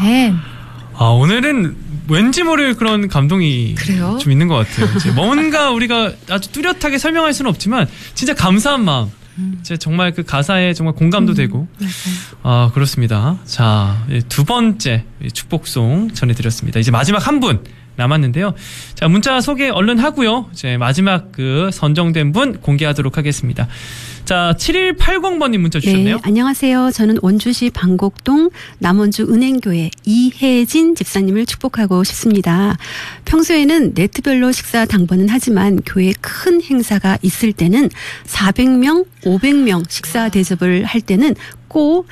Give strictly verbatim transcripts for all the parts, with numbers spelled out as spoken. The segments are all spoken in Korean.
아멘. 아, 오늘은 왠지 모를 그런 감동이 그래요? 좀 있는 것 같아요. 이제 뭔가 우리가 아주 뚜렷하게 설명할 수는 없지만 진짜 감사한 마음. 음. 이제 정말 그 가사에 정말 공감도 음. 되고. 맞아요. 아, 그렇습니다. 자, 두 번째 축복송 전해드렸습니다. 이제 마지막 한 분 남았는데요. 자, 문자 소개 얼른 하고요. 이제 마지막 그 선정된 분 공개하도록 하겠습니다. 자, 칠일팔공 번님 문자 주셨네요. 네, 안녕하세요. 저는 원주시 방곡동 남원주 은행교회 이혜진 집사님을 축복하고 싶습니다. 평소에는 네트별로 식사 당번은 하지만 교회 큰 행사가 있을 때는 사백 명, 오백 명 식사 대접을 할 때는 꼭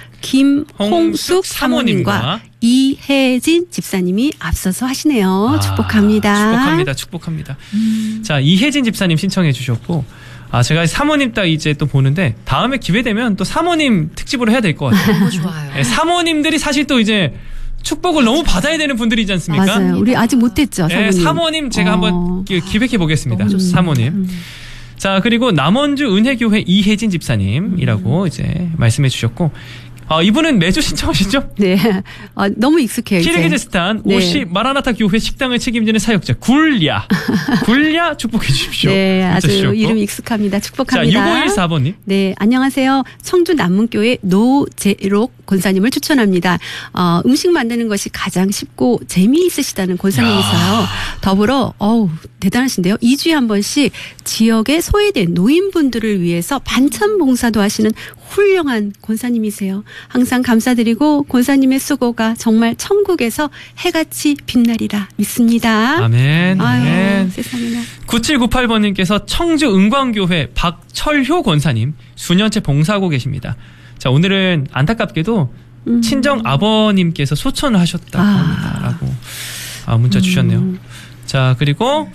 김홍숙 사모님과 이혜진 집사님이 앞서서 하시네요. 아, 축복합니다. 축복합니다. 축복합니다. 음. 자, 이혜진 집사님 신청해 주셨고, 아, 제가 사모님 딱 이제 또 보는데 다음에 기회 되면 또 사모님 특집으로 해야 될 것 같아요. 너무 좋아요. 네, 사모님들이 사실 또 이제 축복을 너무 받아야 되는 분들이지 않습니까? 맞아요. 우리 아직 못했죠. 사모님. 네, 사모님 제가 어. 한번 기획해 보겠습니다. 사모님. 음. 자, 그리고 남원주 은혜교회 이혜진 집사님이라고 음. 이제 말씀해 주셨고, 아, 이분은 매주 신청하시죠? 네. 아, 너무 익숙해요. 키르기즈스탄 네. 오시 마라나타 교회 식당을 책임지는 사역자 굴야. 굴야 축복해 주십시오. 네, 아주 주셨고. 이름 익숙합니다. 축복합니다. 자, 육오일사 번님. 네, 안녕하세요. 청주 남문교회 노재록 권사님을 추천합니다. 어, 음식 만드는 것이 가장 쉽고 재미있으시다는 권사님이서요. 더불어 어우, 대단하신데요. 이 주에 한 번씩 지역에 소외된 노인분들을 위해서 반찬 봉사도 하시는 훌륭한 권사님이세요. 항상 감사드리고 권사님의 수고가 정말 천국에서 해같이 빛나리라 믿습니다. 아멘. 아유, 아멘. 세상에나. 구칠구팔 번님께서 청주 은광교회 박철효 권사님 수년째 봉사하고 계십니다. 자, 오늘은 안타깝게도 음. 친정 아버님께서 소천을 하셨다고 아. 합니다라고 아, 문자 주셨네요. 음. 자, 그리고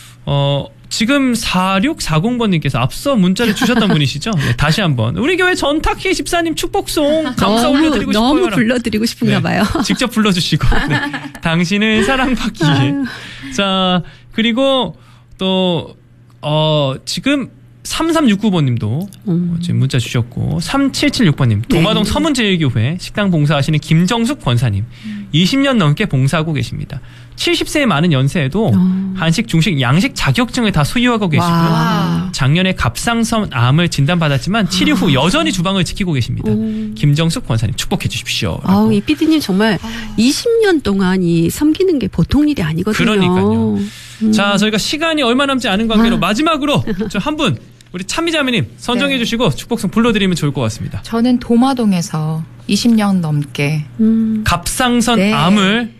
어 지금 사육사공 번님께서 앞서 문자를 주셨던 분이시죠? 네, 다시 한번 우리 교회 전탁희 집사님 축복송 감사 너무, 올려드리고 싶어요. 너무 불러드리고 싶은가 네, 봐요. 직접 불러주시고 네, 당신을 사랑받기에. 자, 그리고 또 어, 지금 삼삼육구 번님도 음. 지금 문자 주셨고 삼칠칠육 번님 동화동 네. 서문제일교회 식당 봉사하시는 김정숙 권사님 음. 이십 년 넘게 봉사하고 계십니다. 칠십 세의 많은 연세에도 어. 한식, 중식, 양식 자격증을 다 소유하고 계시고요. 와. 작년에 갑상선 암을 진단받았지만 치료 후 여전히 주방을 지키고 계십니다. 오. 김정숙 권사님 축복해 주십시오. 아우, 이 피디님 정말 아. 이십 년 동안 이 섬기는 게 보통 일이 아니거든요. 그러니까요. 음. 자, 저희가 시간이 얼마 남지 않은 관계로 아. 마지막으로 저 한 분 우리 찬미자매님 선정해 네. 주시고 축복송 불러드리면 좋을 것 같습니다. 저는 도마동에서 이십 년 넘게 음. 갑상선 네. 암을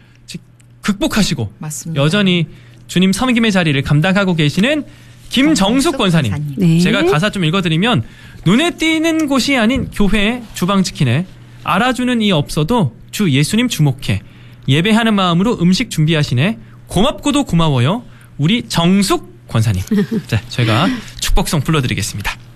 극복하시고 맞습니다. 여전히 주님 섬김의 자리를 감당하고 계시는 김정숙 권사님. 권사님. 네. 제가 가사 좀 읽어드리면 눈에 띄는 곳이 아닌 교회 주방 지키네. 알아주는 이 없어도 주 예수님 주목해. 예배하는 마음으로 음식 준비하시네. 고맙고도 고마워요. 우리 정숙 권사님. 자, 저희가 축복송 불러드리겠습니다.